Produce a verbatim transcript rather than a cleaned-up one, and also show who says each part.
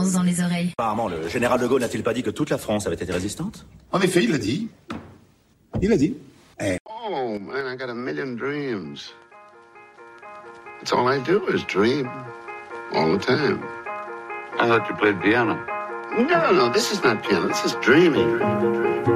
Speaker 1: silence dans les oreilles.
Speaker 2: Apparemment, le général de Gaulle n'a-t-il pas dit que toute la France avait été résistante?
Speaker 3: En effet, il l'a dit. Il l'a dit. Eh.
Speaker 4: Oh, man, I got a million dreams. That's all I do is dream. All the time.
Speaker 5: I thought you played piano.
Speaker 4: No, no, this is not piano. This is dreaming.